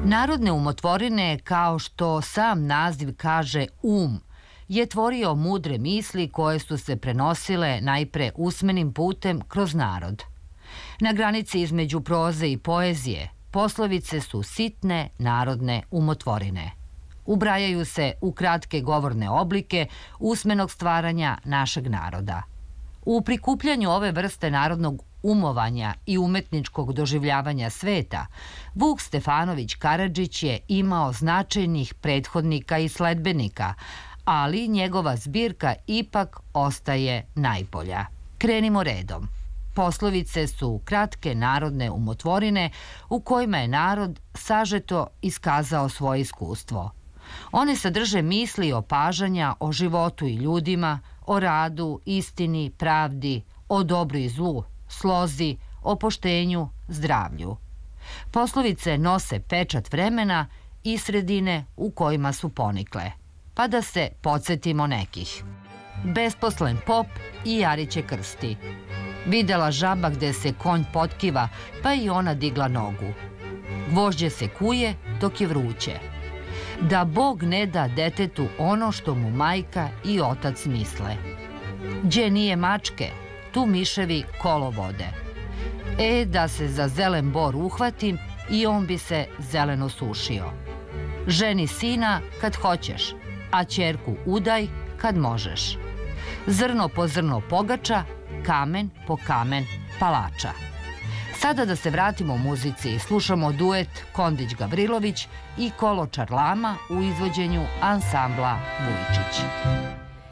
Narodne umotvorine, kao što sam naziv kaže je tvorio mudre misli koje su se prenosile najpre usmenim putem kroz narod. Na granici između proze i poezije poslovice su sitne narodne umotvorine. Ubrajaju se u kratke govorne oblike usmenog stvaranja našeg naroda. U prikupljanju ove vrste narodnog umovanja i umetničkog doživljavanja sveta, Vuk Stefanović Karadžić je imao značajnih prethodnika i sledbenika, ali njegova zbirka ipak ostaje najbolja. Krenimo redom. Poslovice su kratke narodne umotvorine u kojima je narod sažeto iskazao svoje iskustvo. One sadrže misli i opažanja o životu i ljudima, o radu, istini, pravdi, o dobru i zlu, slozi, o poštenju, zdravlju. Poslovice nose pečat vremena i sredine u kojima su ponikle. Pa da se podsjetimo nekih. Besposlen pop i jariće krsti. Videla žaba gde se konj potkiva, pa i ona digla nogu. Gvožđe se kuje dok je vruće. Da Bog ne da detetu ono što mu majka i otac misle. Đe nije mačke, tu miševi kolo vode. Da se za zelen bor uhvatim i on bi se zeleno sušio. Ženi sina kad hoćeš, a ćerku udaj kad možeš. Zrno po zrno pogača, kamen po kamen palača. Sada da se vratimo muzici, slušamo duet Kondić-Gavrilović i Kolo Čarlama u izvođenju ansambla Vujčić.